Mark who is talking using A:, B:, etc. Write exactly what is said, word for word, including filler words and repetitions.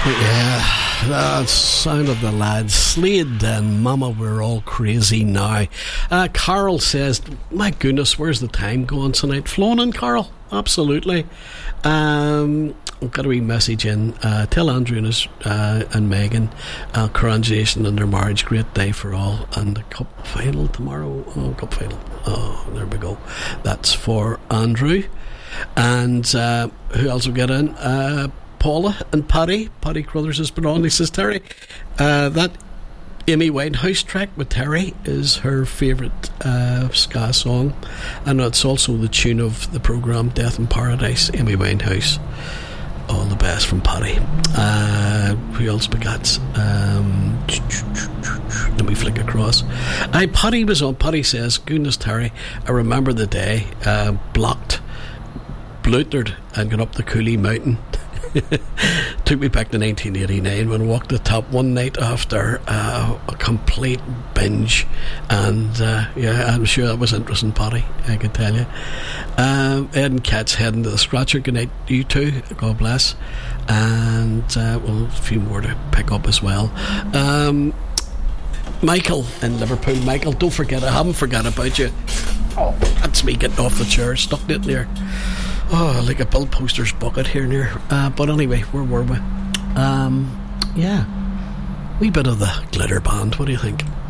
A: Yeah, that sound of the lads. Slade and Mama, we're all crazy now. Uh, Carl says, my goodness, where's the time going tonight? Flown in, Carl? Absolutely. Um, I've got a wee message in. Uh, tell Andrew and, his, uh, and Megan uh, congratulations on their marriage. Great day for all. And the cup final tomorrow. Oh, cup final. Oh, there we go. That's for Andrew. And uh, who else will get in? Uh, Paula and Paddy. Paddy Crothers has been on. He says, Terry, uh, that Amy Winehouse track with Terry is her favourite uh, ska song, and it's also the tune of the programme Death in Paradise. Amy Winehouse. All the best from Paddy. Uh, who else we got? Um, let me flick across. I Paddy was on. Paddy says, goodness, Terry, I remember the day uh, blocked, blutered, and got up the Cooley Mountain. Took me back to nineteen eighty-nine when I walked the top one night after uh, a complete binge, and uh, yeah, I'm sure that was interesting, Paddy, I can tell you. um, Ed and Kat's heading to the Scratcher. Good night, you two, God bless. And uh, well, a few more to pick up as well. um, Michael in Liverpool. Michael, don't forget, I haven't forgot about you. Oh, that's me getting off the chair, stuck it there. Oh, like a Bill Poster's bucket here near. Uh, but anyway, where were we? Um, yeah, wee bit of the Glitter Band. What do you think?